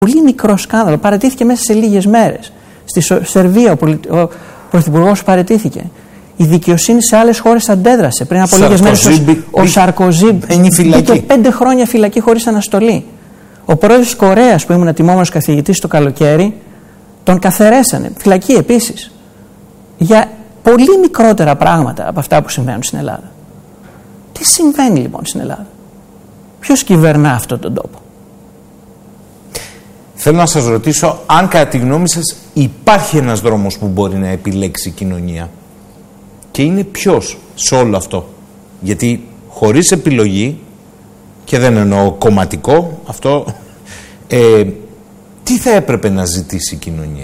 Πολύ μικρό σκάνδαλο. Παραιτήθηκε μέσα σε λίγες μέρες. Στη Σερβία ο πρωθυπουργός παραιτήθηκε. Η δικαιοσύνη σε άλλες χώρες αντέδρασε. Πριν από λίγες μέρες ο Σαρκοζή μπήκε 5 χρόνια φυλακή χωρίς αναστολή. Ο πρόεδρος της Κορέας που ήμουν ατιμόμενος καθηγητής το καλοκαίρι, τον καθαιρέσανε. Φυλακή επίσης. Για πολύ μικρότερα πράγματα από αυτά που συμβαίνουν στην Ελλάδα. Τι συμβαίνει λοιπόν στην Ελλάδα? Ποιος κυβερνά αυτόν τον τόπο? Θέλω να σας ρωτήσω αν κατά τη γνώμη σας υπάρχει ένας δρόμος που μπορεί να επιλέξει η κοινωνία. Και είναι ποιος σε όλο αυτό? Γιατί χωρίς επιλογή, και δεν εννοώ κομματικό αυτό, τι θα έπρεπε να ζητήσει η κοινωνία?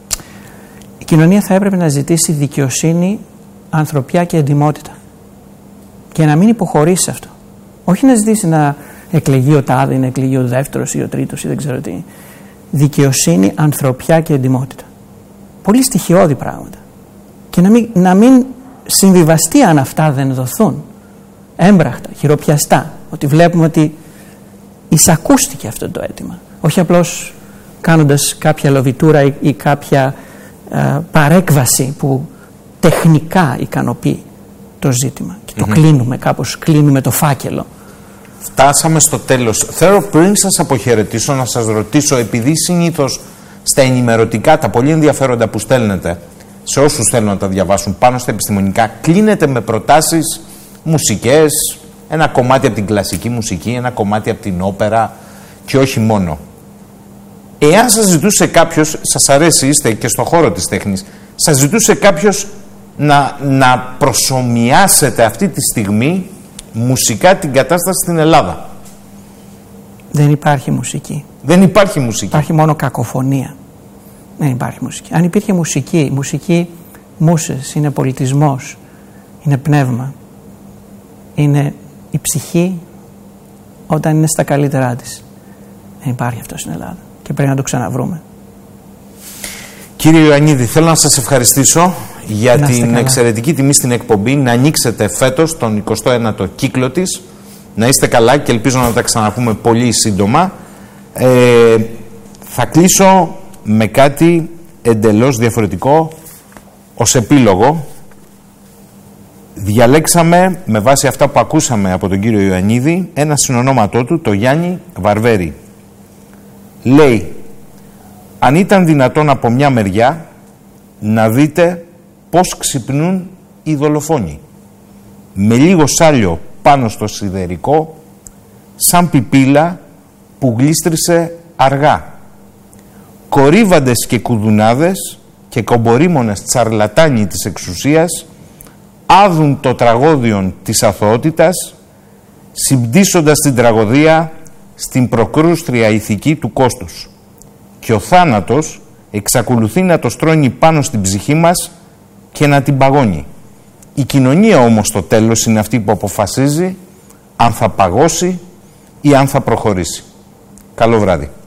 Η κοινωνία θα έπρεπε να ζητήσει δικαιοσύνη, ανθρωπιά και εντιμότητα. Και να μην υποχωρήσει σε αυτό. Όχι να ζητήσει να εκλεγεί ο τάδε, να εκλεγεί ο δεύτερος ή ο τρίτος ή δεν ξέρω τι. Δικαιοσύνη, ανθρωπιά και εντιμότητα. Πολύ στοιχειώδη πράγματα. Και να μην συμβιβαστεί αν αυτά δεν δοθούν. Έμπραχτα, χειροπιαστά. Ότι βλέπουμε ότι εισακούστηκε αυτό το αίτημα. Όχι απλώς κάνοντας κάποια λοβιτούρα ή κάποια παρέκβαση που τεχνικά ικανοποιεί το ζήτημα. Και το κλείνουμε το φάκελο. Φτάσαμε στο τέλος. Θέλω πριν σας αποχαιρετήσω να σας ρωτήσω, επειδή συνήθως στα ενημερωτικά, τα πολύ ενδιαφέροντα που στέλνετε σε όσους θέλουν να τα διαβάσουν πάνω στα επιστημονικά, κλείνετε με προτάσεις μουσικές, ένα κομμάτι από την κλασική μουσική, ένα κομμάτι από την όπερα και όχι μόνο. Εάν σας ζητούσε κάποιος, σας αρέσει, είστε και στον χώρο της τέχνης, σας ζητούσε κάποιος να προσομοιάσετε αυτή τη στιγμή μουσικά την κατάσταση στην Ελλάδα? Δεν υπάρχει μουσική. Δεν υπάρχει μουσική. Υπάρχει μόνο κακοφωνία. Δεν υπάρχει μουσική. Αν υπήρχε μουσική μούσες, είναι πολιτισμός, είναι πνεύμα. Είναι η ψυχή όταν είναι στα καλύτερά της. Δεν υπάρχει αυτό στην Ελλάδα και πρέπει να το ξαναβρούμε. Κύριε Ιωαννίδη, θέλω να σας ευχαριστήσω για την εξαιρετική τιμή στην εκπομπή, να ανοίξετε φέτος τον 29ο κύκλο της. Να είστε καλά και ελπίζω να τα ξαναπούμε πολύ σύντομα. Θα κλείσω με κάτι εντελώς διαφορετικό ως επίλογο. Διαλέξαμε με βάση αυτά που ακούσαμε από τον κύριο Ιωαννίδη ένα συνονόματό του, το Γιάννη Βαρβέρη. Λέει: αν ήταν δυνατόν από μια μεριά να δείτε πώς ξυπνούν οι δολοφόνοι, με λίγο σάλιο πάνω στο σιδερικό, σαν πιπίλα που γλίστρισε αργά, κορύβαντες και κουδουνάδες και κομπορίμονες τσαρλατάνοι της εξουσίας άδουν το τραγώδιον της αθωότητας, συμπτύσσοντας την τραγωδία στην προκρούστρια ηθική του κόστους. Και ο θάνατος εξακολουθεί να το στρώνει πάνω στην ψυχή μας και να την παγώνει. Η κοινωνία όμως στο τέλος είναι αυτή που αποφασίζει αν θα παγώσει ή αν θα προχωρήσει. Καλό βράδυ.